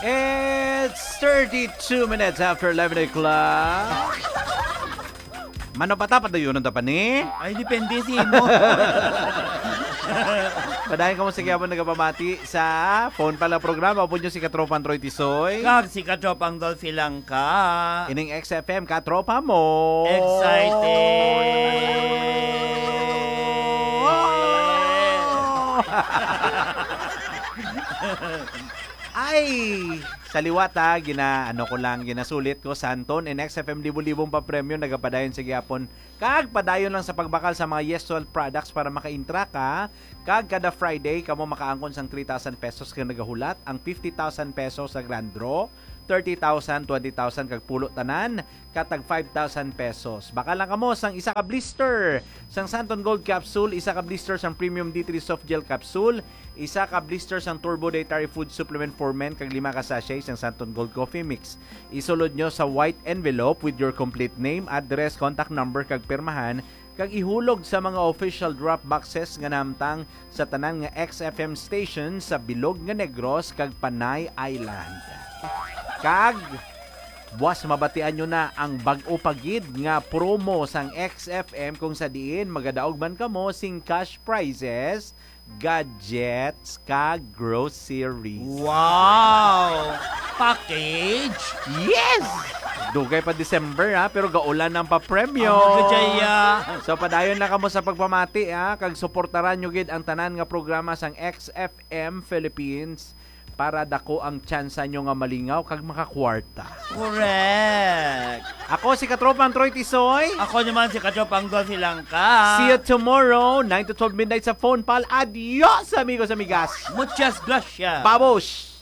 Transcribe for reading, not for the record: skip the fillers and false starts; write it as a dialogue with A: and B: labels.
A: It's 32 minutes after 11 o'clock. Mano pa padayon ng tapan ni?
B: Ay, depende si mo.
A: Padayon ka mo sige mo nagapamati sa phone pala programa. Upo nyo si Katropang Troy Tisoy.
B: Kag si Katropang Dolphy lang ka.
A: Ining XFM, katropa mo. Ay, sa liwat ha, ginasulit ko, Santon, and XFM libo-libong pa premyo, nagapadayon sa gyapon. Kag, padayon lang sa pagbakal sa mga Yes Well products para maka-intra ka. Kag, kada Friday, kamo makaangkon sang 3,000 pesos kang nagahulat, ang 50,000 pesos sa grand draw, 30,000, 20,000 kag pulo tanan, katag 5,000 pesos. Baka lang kamo sang isa ka blister sang Santon Gold Capsule, isa ka blister sang Premium D3 Soft Gel Capsule, isa ka blister sang Turbo Dietary Food Supplement for Men kag 5 ka sachet sang Santon Gold Coffee Mix. Isulod nyo sa white envelope with your complete name, address, contact number kag pirmahan, kag ihulog sa mga official drop boxes nga namtang sa tanan nga XFM station sa Bilog nga Negros kag Panay Island. Kag buwas mabatian nyo na ang bag-o pagid nga promo sang XFM kung sa diin magadaog man kamo sing cash prizes, gadgets, kag groceries.
B: Wow! Package?
A: Yes! Dugay pa December ha, pero gaulan ng pa-premyo. So padayon na kamo sa pagpamati ha, kag suportaran nyo gid ang tanan nga programa sang XFM Philippines para dako ang tsansa nyo nga malingaw kag makakwarta.
B: Correct.
A: Ako si Katropang Troy Tisoy.
B: Ako naman si Katropang Dolphy lang ka.
A: See you tomorrow, 9 to 12 midnight sa phone pal. Adios, amigos, amigas.
B: Muchas gracias.
A: Babush!